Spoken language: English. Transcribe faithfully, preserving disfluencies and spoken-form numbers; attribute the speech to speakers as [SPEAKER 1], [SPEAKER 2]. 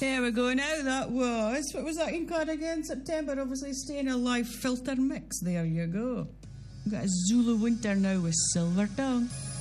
[SPEAKER 1] There we go. Now that was, what was that in card again? September, obviously Staying Alive filter mix. There you go. We've got a Zulu Winter now with Silver Tongue.